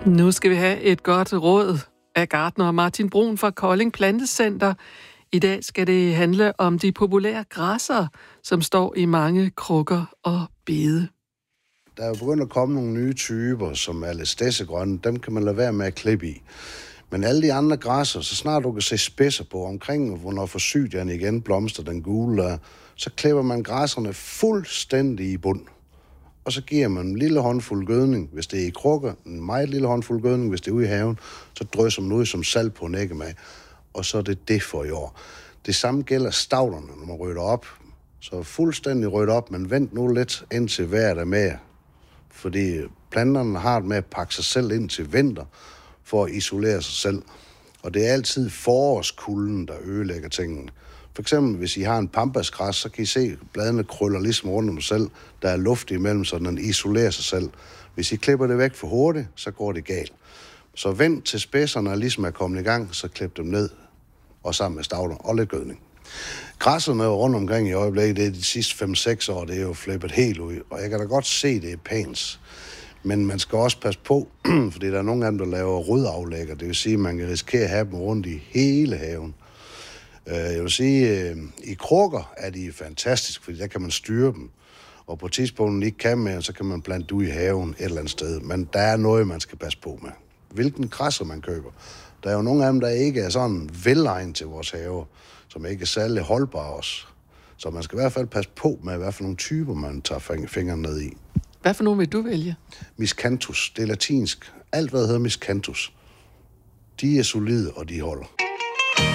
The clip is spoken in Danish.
Nu skal vi have et godt råd af gartner Martin Brun fra Kolding Plantecenter. I dag skal det handle om de populære græsser, som står i mange krukker og bede. Der er jo begyndt at komme nogle nye typer, som er lidt stedsegrønne. Dem kan man lade være med at klippe i. Men alle de andre græsser, så snart du kan se spidser på omkring, hvornår forsydian igen blomster, den gule der, så klipper man græsserne fuldstændig i bund. Og så giver man en lille håndfuld gødning, hvis det er i krukker, en meget lille håndfuld gødning, hvis det er ude i haven, så drysser man ud som salt på en æggemag, og så er det for i år. Det samme gælder stavlerne, når man rydder op. Så fuldstændig ryddet op, men vent nu lidt indtil vejret er med. Fordi planterne har det med at pakke sig selv ind til vinter, for at isolere sig selv. Og det er altid forårskulden, der ødelægger tingene. For eksempel, hvis I har en pampasgræs, så kan I se, at bladene krøller ligesom rundt om sig selv. Der er luft imellem, så den isolerer sig selv. Hvis I klipper det væk for hurtigt, så går det galt. Så vent til spidserne ligesom er kommet i gang, så klip dem ned, og sammen med stavler og lidt gødning. Græsserne rundt omkring i øjeblikket, det er de sidste 5-6 år, det er jo flippet helt ud. Og jeg kan da godt se, det er pænt. Men man skal også passe på, fordi der er nogle af dem, der laver rodaflægger. Det vil sige, at man kan risikere at have dem rundt i hele haven. Jeg vil sige, i krukker er de fantastiske, fordi der kan man styre dem. Og på tidspunktet ikke kan mere, så kan man plante ud i haven et eller andet sted. Men der er noget, man skal passe på med. Hvilken græsser man køber. Der er jo nogle af dem, der ikke er sådan velegnet til vores have, som ikke er særlig holdbare også. Så man skal i hvert fald passe på med, hvad for nogle typer man tager fingrene ned i. Hvad for nogle vil du vælge? Miscanthus, det er latinsk. Alt, hvad der hedder miscanthus, de er solide, og de holder.